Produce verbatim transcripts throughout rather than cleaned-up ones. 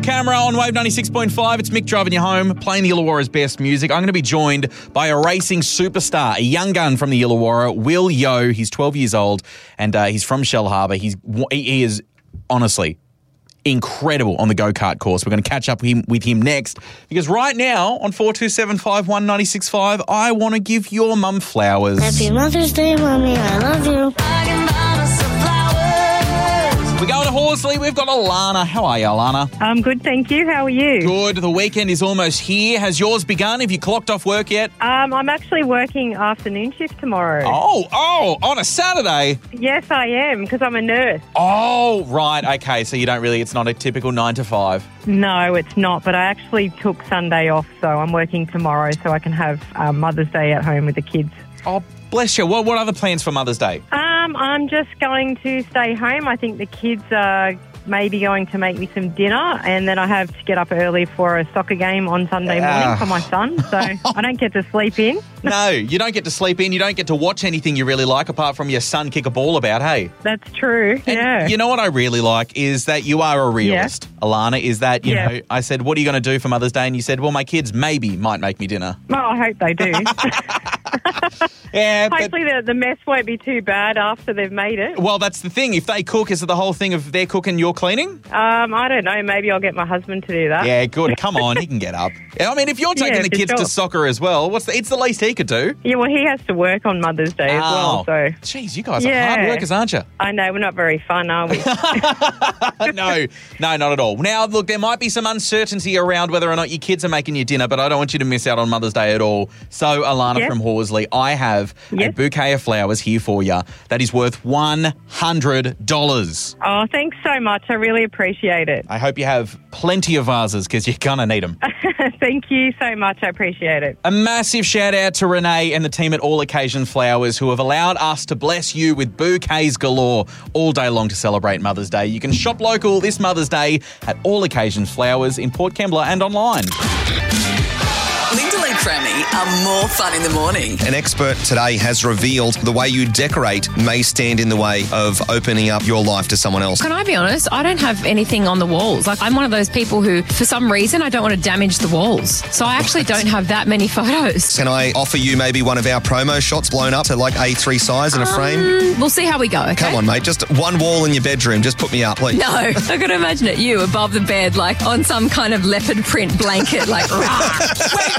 Camera on Wave ninety-six point five. It's Mick driving you home, playing the Illawarra's best music. I'm going to be joined by a racing superstar, a young gun from the Illawarra, Will Yeo. He's twelve years old, and uh, he's from Shellharbour. He's he is honestly incredible on the go-kart course. We're going to catch up with him, with him next, because right now on four two seven five one nine six five, I want to give your mum flowers. Happy Mother's Day, Mommy. I love you. We go to Horsley. We've got Alana. How are you, Alana? I'm good, thank you. How are you? Good. The weekend is almost here. Has yours begun? Have you clocked off work yet? Um, I'm actually working afternoon shift tomorrow. Oh, oh, on a Saturday? Yes, I am, because I'm a nurse. Oh, right. Okay, so you don't really, it's not a typical nine to five. No, it's not, but I actually took Sunday off, so I'm working tomorrow so I can have um, Mother's Day at home with the kids. Oh, bless you. What, what are the plans for Mother's Day? Um, I'm just going to stay home. I think the kids are maybe going to make me some dinner, and then I have to get up early for a soccer game on Sunday morning Ah. for my son, so I don't get to sleep in. No, you don't get to sleep in. You don't get to watch anything you really like apart from your son kick a ball about, hey? That's true, And yeah. you know what I really like is that you are a realist, Alana, is that, you Yeah. know, I said, what are you going to do for Mother's Day? And you said, well, my kids maybe might make me dinner. Well, I hope they do. Yeah, but... Hopefully the, the mess won't be too bad after they've made it. Well, that's the thing. If they cook, is it the whole thing of they're cooking, you're cleaning? Um, I don't know. Maybe I'll get my husband to do that. Yeah, good. Come on, he can get up. I mean, if you're taking Yeah, the for kids to sure. soccer as well, what's the, it's the least he could do. Yeah, well, he has to work on Mother's Day as well, so... Jeez, you guys Yeah. are hard workers, aren't you? I know, we're not very fun, are we? no, no, not at all. Now, look, there might be some uncertainty around whether or not your kids are making you dinner, but I don't want you to miss out on Mother's Day at all. So, Alana Yes. from Horsley, I have a Yes. bouquet of flowers here for you that is worth one hundred dollars. Oh, thanks so much. I really appreciate it. I hope you have plenty of vases because you're going to need them. Thank you so much. I appreciate it. A massive shout out to Renee and the team at All Occasion Flowers who have allowed us to bless you with bouquets galore all day long to celebrate Mother's Day. You can shop local this Mother's Day at All Occasion Flowers in Port Kembla and online. Linda Lee Crammy are more fun in the morning. An expert today has revealed the way you decorate may stand in the way of opening up your life to someone else. Can I be honest? I don't have anything on the walls. Like, I'm one of those people who, for some reason, I don't want to damage the walls. So I actually don't have that many photos. Can I offer you maybe one of our promo shots blown up to like A three size in a frame? Um, we'll see how we go, okay? Come on, mate. Just one wall in your bedroom. Just put me up, please. No, I got to imagine it, you above the bed, like on some kind of leopard print blanket, like, rah.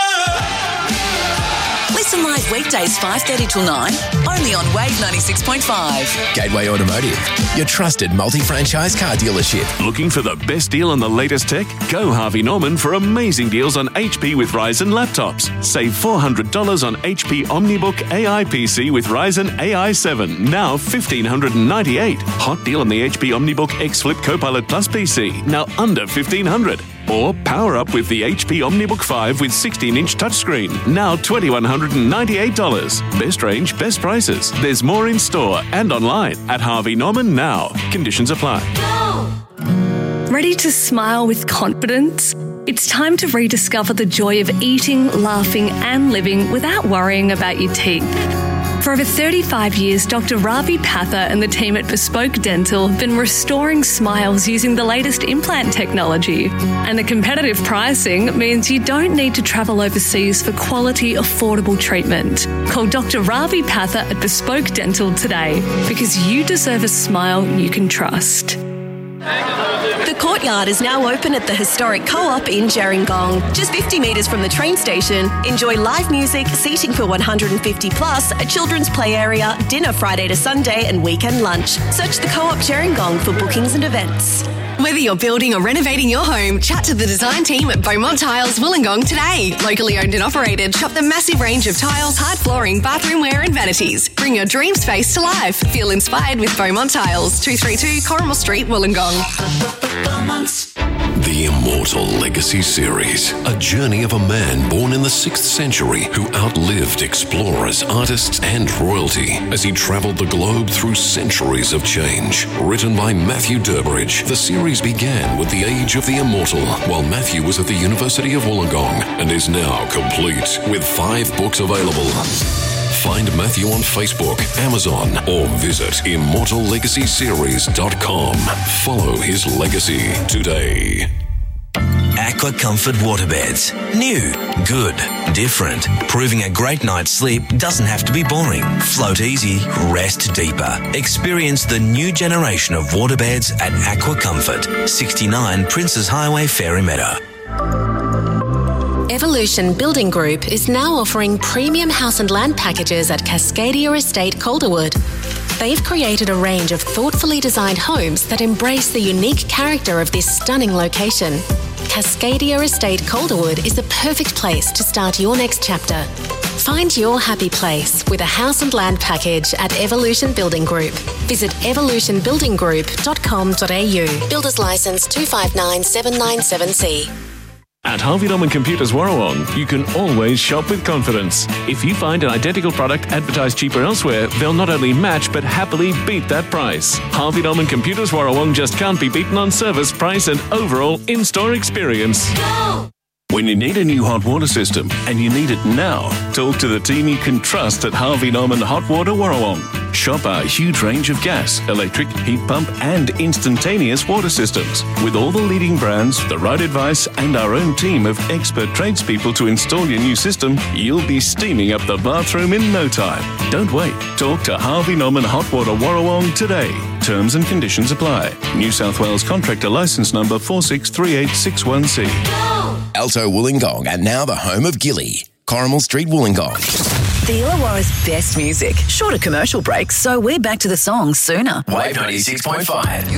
Listen live weekdays five thirty till nine, only on Wave ninety-six point five. Gateway Automotive, your trusted multi-franchise car dealership. Looking for the best deal on the latest tech? Go Harvey Norman for amazing deals on H P with Ryzen laptops. Save four hundred dollars on H P OmniBook A I P C with Ryzen A I seven, now one thousand five hundred ninety-eight dollars. Hot deal on the H P OmniBook X Flip Copilot Plus P C, now under fifteen hundred dollars. Or power up with the H P OmniBook five with sixteen inch touchscreen, now two thousand one hundred ninety-eight dollars. Best range, best prices. There's more in store and online at Harvey Norman now. Conditions apply. Ready to smile with confidence? It's time to rediscover the joy of eating, laughing, and living without worrying about your teeth. For over thirty-five years, Doctor Ravi Patha and the team at Bespoke Dental have been restoring smiles using the latest implant technology. And the competitive pricing means you don't need to travel overseas for quality, affordable treatment. Call Doctor Ravi Patha at Bespoke Dental today, because you deserve a smile you can trust. The Courtyard is now open at the historic Co-op in Gerringong. Just fifty metres from the train station. Enjoy live music, seating for one hundred fifty plus, a children's play area, dinner Friday to Sunday and weekend lunch. Search the Co-op Gerringong for bookings and events. Whether you're building or renovating your home, chat to the design team at Beaumont Tiles Wollongong today. Locally owned and operated, shop the massive range of tiles, hard flooring, bathroom wear and vanities. Bring your dream space to life. Feel inspired with Beaumont Tiles, two thirty-two Corrimal Street, Wollongong. The Immortal Legacy Series, a journey of a man born in the sixth century who outlived explorers, artists, and royalty as he traveled the globe through centuries of change. Written by Matthew Durbridge, the series began with the Age of the Immortal while Matthew was at the University of Wollongong and is now complete with five books available. Find Matthew on Facebook, Amazon, or visit immortal legacy series dot com. Follow his legacy today. Aqua Comfort waterbeds. New, good, different. Proving a great night's sleep doesn't have to be boring. Float easy, rest deeper. Experience the new generation of waterbeds at Aqua Comfort, sixty-nine Princes Highway, Fairy-Meadow. Evolution Building Group is now offering premium house and land packages at Cascadia Estate, Calderwood. They've created a range of thoughtfully designed homes that embrace the unique character of this stunning location. Cascadia Estate, Calderwood is the perfect place to start your next chapter. Find your happy place with a house and land package at Evolution Building Group. Visit evolution building group dot com dot a u. Builders Licence two five nine seven nine seven C. At Harvey Norman Computers Warrawong, you can always shop with confidence. If you find an identical product advertised cheaper elsewhere, they'll not only match but happily beat that price. Harvey Norman Computers Warrawong just can't be beaten on service, price and overall in-store experience. Go! When you need a new hot water system and you need it now, talk to the team you can trust at Harvey Norman Hot Water Warrawong. Shop our huge range of gas, electric, heat pump and instantaneous water systems. With all the leading brands, the right advice and our own team of expert tradespeople to install your new system, you'll be steaming up the bathroom in no time. Don't wait. Talk to Harvey Norman Hot Water Warrawong today. Terms and conditions apply. New South Wales Contractor Licence Number four six three eight six one C. Alto Wollongong are now the home of Gilly. Corrimal Street, Wollongong. The Illawarra's best music. Shorter commercial breaks, so we're back to the songs sooner. Wave ninety-six point five.